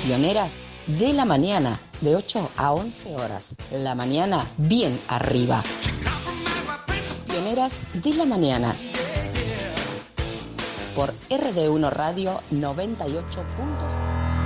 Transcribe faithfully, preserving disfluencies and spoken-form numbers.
Pioneras de la mañana, de ocho a once horas. La mañana bien arriba. Pioneras de la mañana. Por R D uno Radio noventa y ocho punto cinco.